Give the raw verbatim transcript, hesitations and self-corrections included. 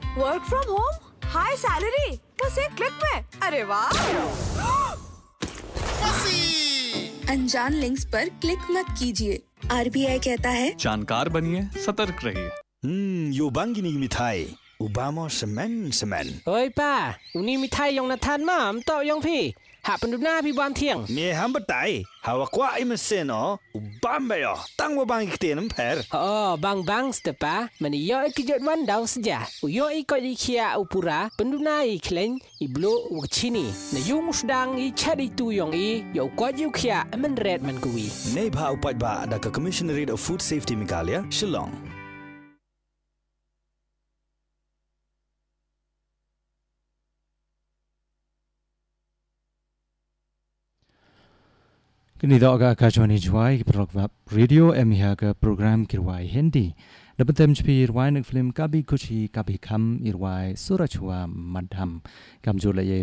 Work from home, high salary, बस एक क्लिक में। अरे वाह! अनजान लिंक्स पर क्लिक मत कीजिए। आरबीआई कहता है जानकार बनिए, सतर्क रहिए। Hmm, yo bang gini mitai. Ubamo semen semen. เฮ้ยป้าอุนี่มีไทยยองนาทานมาอำต่อยองพี่หาเป็นดูหน้าพี่บานเที่ยง Me hamba tai. Hawa kwa imesen o. Ubam ba yo. Tang wa bang ikten per. อ๋อบางบางสเตป้ามันย่อยกิจวันดาวสจ้ะอุย่อยก็อีเคียอุปุระเป็นดูหน้าอีเคลนอีบลูอุชินีนยุงสดังอีชาดิตูยองอีอยู่ก็ยุเคียมันเรดมันกุย Nei ba upat ba da ka Commissionerate of Food Safety Mikalia, Shillong. Kini dah agak kajuan hijwai program radio emiha ke program kirwai Hindi. Dapat tem cepi irwai nak film kabi kuci kabi kam irwai surachwa madham kam jolai